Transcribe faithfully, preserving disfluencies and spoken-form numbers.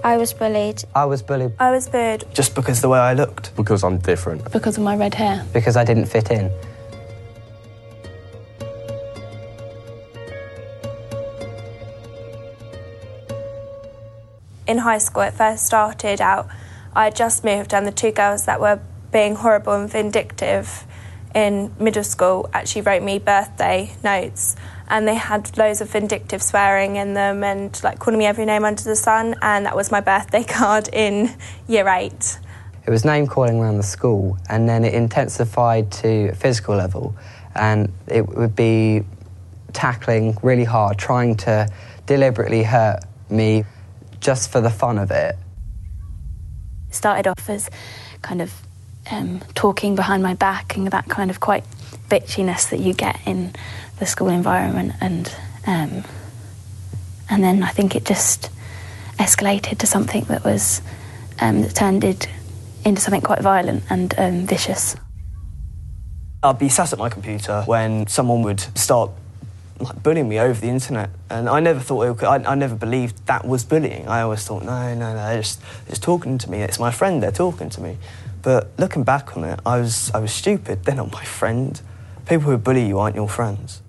I was bullied. I was bullied. I was bullied. Just because of the way I looked. Because I'm different. Because of my red hair. Because I didn't fit in. In high school, it first started out, I had just moved, and the two girls that were being horrible and vindictive in middle school actually wrote me birthday notes, and they had loads of vindictive swearing in them and like calling me every name under the sun, and that was my birthday card in year eight. It was name-calling around the school, and then it intensified to a physical level, and it would be tackling really hard, trying to deliberately hurt me just for the fun of it. It started off as kind of um, talking behind my back and that kind of quite bitchiness that you get in the school environment, and um, and then I think it just escalated to something that was um, that turned it into something quite violent and um, vicious. I'd be sat at my computer when someone would start like bullying me over the internet, and I never thought it could, I, I never believed that was bullying. I always thought, no, no, no, they're just, they're just talking to me. It's my friend, they're talking to me. But looking back on it, I was, I was stupid. They're not my friend. People who bully you aren't your friends.